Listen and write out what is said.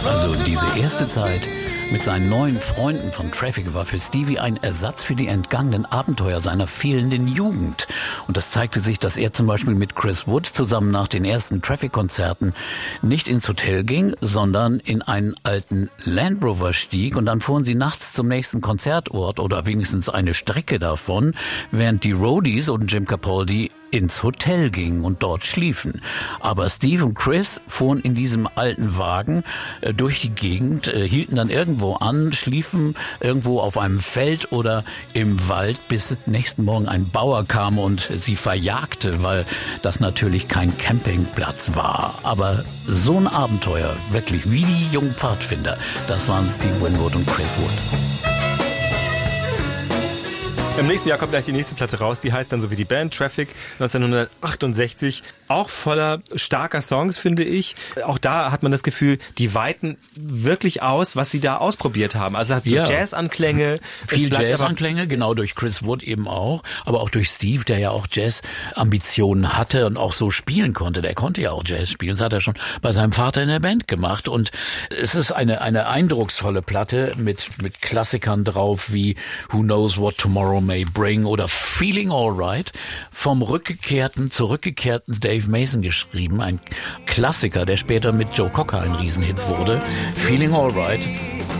Also diese erste Zeit mit seinen neuen Freunden von Traffic war für Stevie ein Ersatz für die entgangenen Abenteuer seiner fehlenden Jugend. Und das zeigte sich, dass er zum Beispiel mit Chris Wood zusammen nach den ersten Traffic-Konzerten nicht ins Hotel ging, sondern in einen alten Land Rover stieg und dann fuhren sie nachts zum nächsten Konzertort oder wenigstens eine Strecke davon, während die Roadies und Jim Capaldi ins Hotel gingen und dort schliefen. Aber Steve und Chris fuhren in diesem alten Wagen durch die Gegend, hielten dann irgendwo an, schliefen irgendwo auf einem Feld oder im Wald, bis nächsten Morgen ein Bauer kam und sie verjagte, weil das natürlich kein Campingplatz war. Aber so ein Abenteuer, wirklich wie die jungen Pfadfinder, das waren Steve Winwood und Chris Wood. Im nächsten Jahr kommt gleich die nächste Platte raus, die heißt dann so wie die Band, Traffic, 1968. Auch voller starker Songs, finde ich. Auch da hat man das Gefühl, die weiten wirklich aus, was sie da ausprobiert haben. Also hat so Jazz-Anklänge. Viel Jazz-Anklänge, genau, durch Chris Wood eben auch, aber auch durch Steve, der ja auch Jazz-Ambitionen hatte und auch so spielen konnte. Der konnte ja auch Jazz spielen. Das hat er schon bei seinem Vater in der Band gemacht. Und es ist eine eindrucksvolle Platte mit Klassikern drauf wie Who Knows What Tomorrow May Bring oder Feeling Alright, vom zurückgekehrten Dave Mason geschrieben, ein Klassiker, der später mit Joe Cocker ein Riesenhit wurde. Feeling Alright